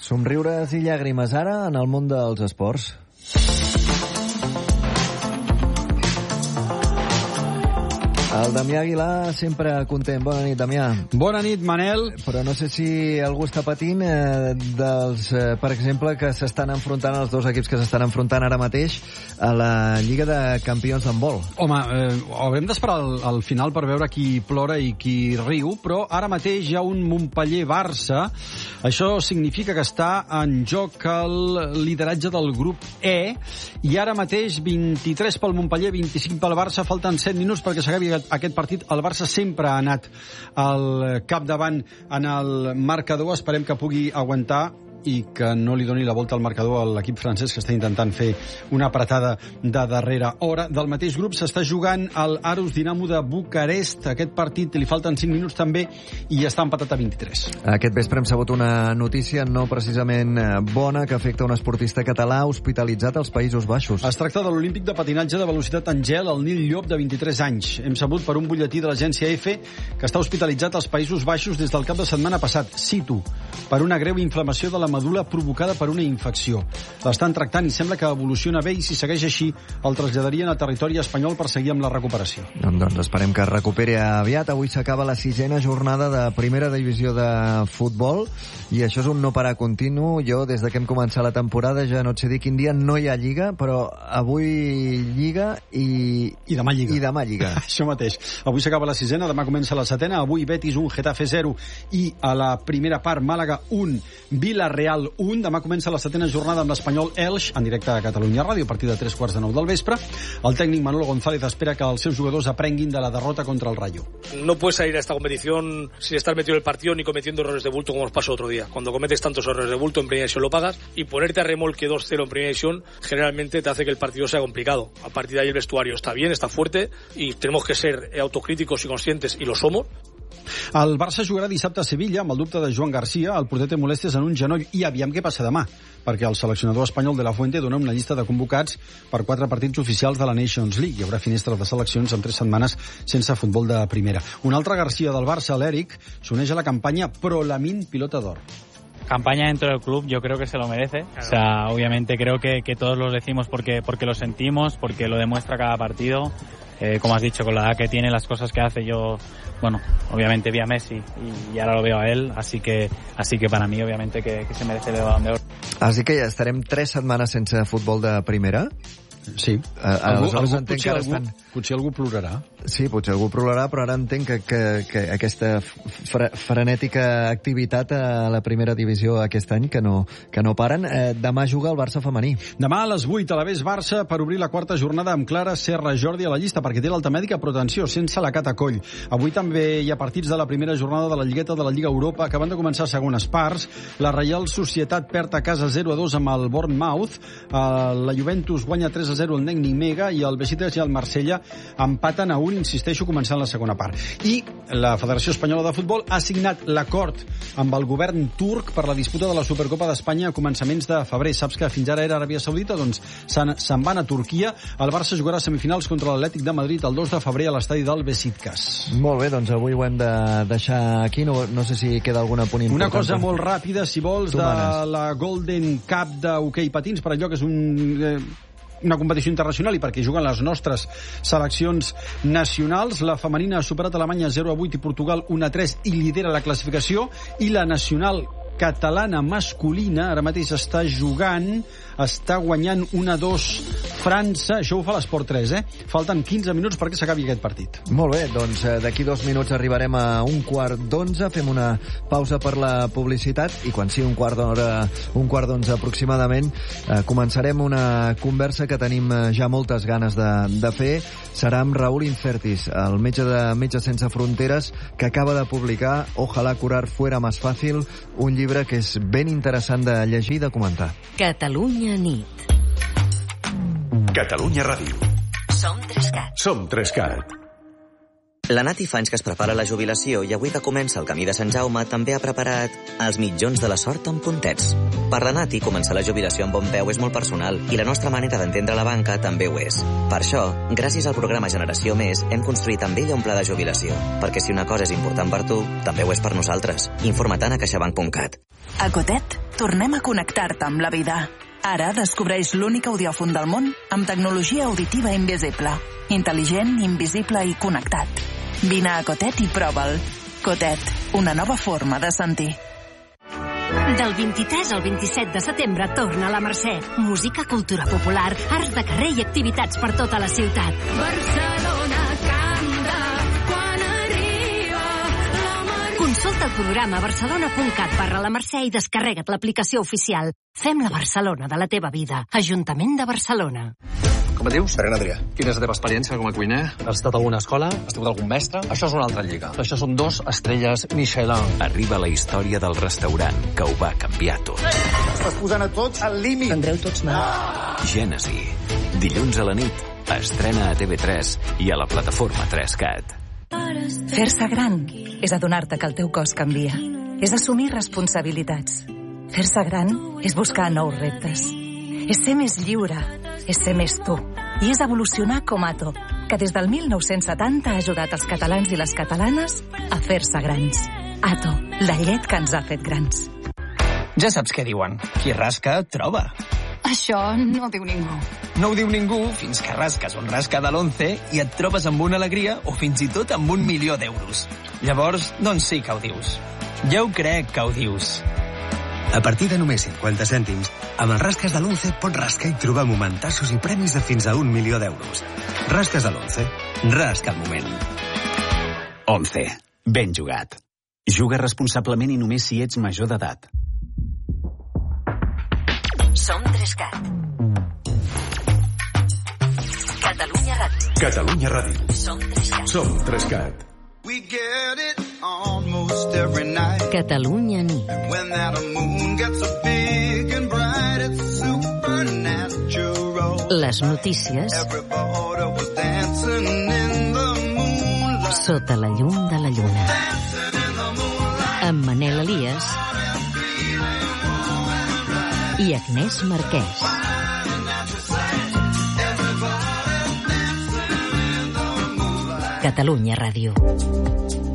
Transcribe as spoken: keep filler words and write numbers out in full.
Somriures i llàgrimes ara en el món dels esports. El Damià Aguilar sempre content. Bona nit, Damià. Bona nit, Manel. Però no sé si algú està patint eh, dels, eh, per exemple, que s'estan enfrontant els dos equips que s'estan enfrontant ara mateix a la Lliga de Campions d'handbol. Home, eh, haurem d'esperar al, al final per veure qui plora i qui riu, però ara mateix hi ha un Montpeller-Barça. Això significa que està en joc el lideratge del grup E, i ara mateix vint-i-tres pel Montpeller, vint-i-cinc pel Barça, falten set minuts perquè s'acabi aquest partit. El Barça sempre ha anat al capdavant en el marcador. Esperem que pugui aguantar i que no li doni la volta al marcador a l'equip francès, que està intentant fer una apretada de darrera hora. Del mateix grup s'està jugant el Aarhus Dinamo de Bucarest. Aquest partit li falten cinc minuts també i està empatat a vint-i-tres. Aquest vespre hem sabut una notícia no precisament bona que afecta un esportista català hospitalitzat als Països Baixos. Es tracta de l'olímpic de patinatge de velocitat en gel, el Nil Llop, de vint-i-tres anys. Hem sabut per un butlletí de l'agència E F E que està hospitalitzat als Països Baixos des del cap de setmana passat, cito, per una greu inflamació de la medul·la provocada per una infecció. L'estan tractant i sembla que evoluciona bé, i si segueix així el traslladarien a territori espanyol per seguir amb la recuperació. Doncs esperem que es recuperi aviat. Avui s'acaba la sisena jornada de primera divisió de futbol i això és un no parar continu. Jo, des de que hem començat la temporada, ja no et sé dir quin dia no hi ha Lliga, però avui Lliga i... I demà Lliga. I demà Lliga. Això mateix. Avui s'acaba la sisena, demà comença la setena. Avui Betis un, Getafe zero, i a la primera part Màlaga un, Villarreal un. Demà comença la setena jornada amb l'Espanyol Elx, en directe a Catalunya Ràdio, a partir de tres quarts de nou del vespre. El tècnic Manolo González espera que els seus jugadors aprenguin de la derrota contra el Rayo. No puedes salir a esta competición sin estar metido en el partido ni cometiendo errores de bulto como nos pasó otro día. Cuando cometes tantos errores de bulto en primera división lo pagas, y ponerte a remolque dos cero en primera división generalmente te hace que el partido sea complicado. A partir de ahí el vestuario está bien, está fuerte, y tenemos que ser autocríticos y conscientes, y lo somos. El Barça jugarà dissabte a Sevilla amb el dubte de Joan Garcia. El porter té molèsties en un genoll, i aviam què passa demà, perquè el seleccionador espanyol de la Fuente dona una llista de convocats per quatre partits oficials de la Nations League. Hi haurà finestra de seleccions en tres setmanes sense futbol de primera. Un altre Garcia del Barça, l'Eric, s'uneix a la campanya Pro Lamin Pilota d'Or. Campaña dentro del club, yo creo que se lo merece. Claro. O sea, obviamente creo que, que todos lo decimos porque, porque lo sentimos, porque lo demuestra cada partido. Eh, como has dicho, con la edad que tiene, las cosas que hace, yo, bueno, obviamente vi a Messi y, y ahora lo veo a él, así que, así que para mí, obviamente, que, que se merece el Balón de Oro. Así que ja estarem tres setmanes sense futbol de primera. Sí. Algú, algú, potser, algú, estan... potser algú plorarà. Sí, potser algú plorarà, però ara entenc que, que, que aquesta fre, frenètica activitat a la primera divisió aquest any, que no, que no paren. Eh, demà juga el Barça femení. Demà a les vuit a la Ves Barça per obrir la quarta jornada amb Clara Serra Jordi a la llista, perquè té l'alta mèdica, però atenció, sense la Cata Coll. Avui també hi ha partits de la primera jornada de la Lligueta de la Lliga Europa, que van de començar segones parts. La Reial Societat perd a casa zero a dos amb el Bournemouth. La Juventus guanya tres a zero el Nec Mega, i el Besiktas i el Marsella empaten a un, insisteixo, començant la segona part. I la Federació Espanyola de Futbol ha signat l'acord amb el govern turc per la disputa de la Supercopa d'Espanya a començaments de febrer. Saps que fins ara era Aràbia Saudita? Doncs se'n, se'n van a Turquia. El Barça jugarà semifinals contra l'Atlètic de Madrid el dos de febrer a l'estadi del Besiktas. Molt bé, doncs avui ho hem de deixar aquí. No, no sé si queda algun apunt important. Una cosa molt ràpida, si vols, de la Golden Cup d'hoquei patins, per allò que és un... Eh, una competició internacional i perquè juguen les nostres seleccions nacionals. La femenina ha superat Alemanya zero a vuit i Portugal un a tres i lidera la classificació, i la nacional catalana masculina ara mateix està jugant, està guanyant un a dos França. Això ho fa l'Esport tres, eh? Falten quinze minuts perquè s'acabi aquest partit. Molt bé, doncs d'aquí dos minuts arribarem a un quart d'onze, fem una pausa per la publicitat, i quan sigui un quart d'hora, un quart d'onze aproximadament, eh, començarem una conversa que tenim ja moltes ganes de, de fer. Serà amb Raúl Incertis, el metge de Metges Sense Fronteres, que acaba de publicar Ojalá curar fuera más fácil, un llibre que és ben interessant de llegir i de comentar. Catalunya nit. Catalunya Ràdio. Som Trescat. Som Trescat. La Nati fa anys que es prepara la jubilació i avui que comença el camí de Sant Jaume també ha preparat els mitjons de la sort amb puntets. Per la Nati, començar la jubilació amb bon peu és molt personal i la nostra manera d'entendre la banca també ho és. Per això, gràcies al programa Generació Més, hem construït amb ella un pla de jubilació. Perquè si una cosa és important per tu, també ho és per nosaltres. Informa-te'n a caixabank punt cat. A Cotet, tornem a connectar-te amb la vida. Ara descobreix l'únic audiòfon del món amb tecnologia auditiva invisible. Intel·ligent, invisible i connectat. Vine a Cotet i prova'l. Cotet, una nova forma de sentir. Del vint-i-tres al vint-i-set de setembre torna a la Mercè. Música, cultura popular, arts de carrer i activitats per tota la ciutat. Barcelona canta quan arriba la Mercè. Consulta el programa barcelona punt cat barra la Mercè i descarrega't l'aplicació oficial. Fem la Barcelona de la teva vida. Ajuntament de Barcelona. Com et dius? Ferran Adrià. Quina és la teva experiència com a cuiner? Has estat a alguna escola? Has tingut algun mestre? Això és una altra lliga. Això són dos estrelles Michelin. Arriba la història del restaurant que ho va canviar tot. Estàs posant a tots al límit. Tindreu tots mal. Ah! Gènesi. Dilluns a la nit. Estrena a T V tres i a la plataforma tres cat. Fer-se gran és adonar-te que el teu cos canvia. És assumir responsabilitats. Fer-se gran és buscar nous reptes. És ser més lliure. És ser més tu. I és evolucionar com Ato, que des del mil nou-cents setanta ha ajudat els catalans i les catalanes a fer-se grans. Ato, la llet que ens ha fet grans. Ja saps què diuen. Qui rasca, troba. Això no ho diu ningú. No ho diu ningú fins que rasques un rasca de l'once i et trobes amb una alegria o fins i tot amb un milió d'euros. Llavors, doncs sí que ho dius. Jo ho crec que ho dius. A partir de només cinquanta cèntims, amb els rasques de l'once pots rascar i trobar momentassos i premis de fins a un milió d'euros. Rasques de l'once. Rasca el moment. once. Ben jugat. Juga responsablement i només si ets major d'edat. Som tres cat. Catalunya Ràdio. Catalunya Ràdio. Som tres cat. Som tres cat. We get it almost every night. Catalunya nit. When that moon gets so big and bright, it's supernatural. Les notícies. Everybody was dancing in the moonlight. Sota la llum de la lluna. Amb Manel Elias i Agnès Marquès. Catalunya Ràdio.